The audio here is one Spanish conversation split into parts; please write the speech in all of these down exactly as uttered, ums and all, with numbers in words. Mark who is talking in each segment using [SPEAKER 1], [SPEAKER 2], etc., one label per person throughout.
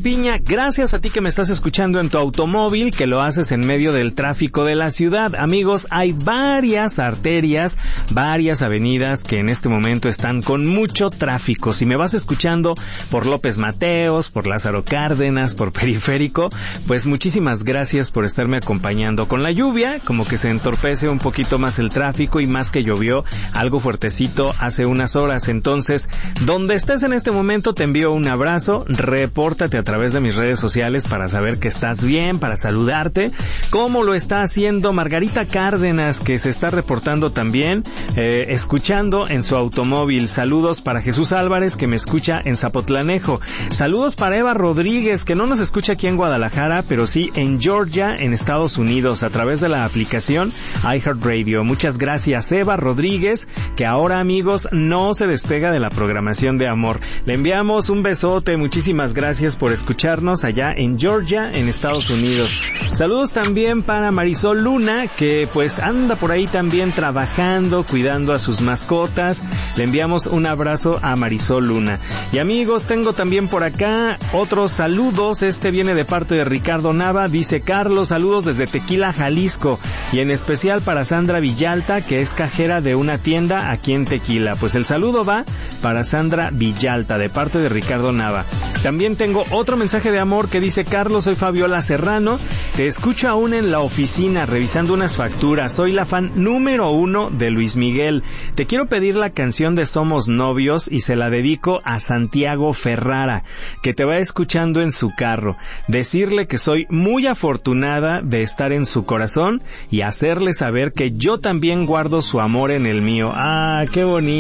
[SPEAKER 1] Piña, gracias a ti que me estás escuchando en tu automóvil, que lo haces en medio del tráfico de la ciudad. Amigos, hay varias arterias, varias avenidas que en este momento están con mucho tráfico. Si me vas escuchando por López Mateos, por Lázaro Cárdenas, por Periférico, pues muchísimas gracias por estarme acompañando. Con la lluvia, como que se entorpece un poquito más el tráfico, y más que llovió algo fuertecito hace unas horas. Entonces, donde estés en este momento, te envío un abrazo. Repórtate a través de mis redes sociales para saber que estás bien, para saludarte, como lo está haciendo Margarita Cárdenas, que se está reportando también, eh, escuchando en su automóvil. Saludos para Jesús Álvarez, que me escucha en Zapotlanejo. Saludos para Eva Rodríguez, que no nos escucha aquí en Guadalajara, pero sí en Georgia, en Estados Unidos, a través de la aplicación iHeartRadio. Muchas gracias, Eva Rodríguez, que ahora, amigos, no se despega de la programación de Amor. Le enviamos un besote, muchísimas gracias por escucharnos allá en Georgia, en Estados Unidos. Saludos también para Marisol Luna, que pues anda por ahí también trabajando, cuidando a sus mascotas. Le enviamos un abrazo a Marisol Luna. Y amigos, tengo también por acá otros saludos. Este viene de parte de Ricardo Nava. Dice: Carlos, saludos desde Tequila, Jalisco, y en especial para Sandra Villalta, que es cajera de una tienda aquí en Tequila. Pues el saludo va para Sandra Villalta, de parte de Ricardo Nava. También tengo otro mensaje de amor que dice: Carlos, soy Fabiola Serrano, te escucho aún en la oficina revisando unas facturas, soy la fan número uno de Luis Miguel, te quiero pedir la canción de Somos Novios y se la dedico a Santiago Ferrara, que te va escuchando en su carro, decirle que soy muy afortunada de estar en su corazón y hacerle saber que yo también guardo su amor en el mío. ¡Ah, qué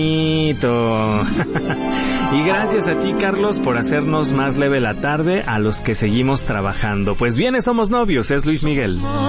[SPEAKER 1] bonito! Y gracias a ti, Carlos, por hacernos más leve la tarde a los que seguimos trabajando. Pues viene Somos Novios, es Luis Miguel.